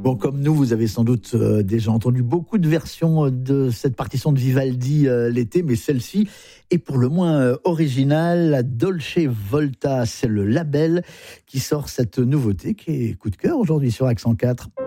Bon, comme nous, vous avez sans doute déjà entendu beaucoup de versions de cette partition de Vivaldi l'été, mais celle-ci est pour le moins originale. La Dolce Volta, c'est le label qui sort cette nouveauté qui est coup de cœur aujourd'hui sur Accent 4.